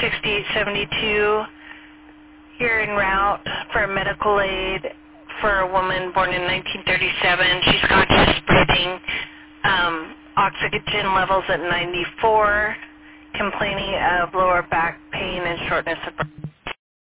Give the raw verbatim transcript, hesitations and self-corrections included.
sixty-eight seventy-two here en route for medical aid for a woman born in nineteen thirty-seven. She's got chest breathing, um, oxygen levels at ninety-four, complaining of lower back pain and shortness of breath.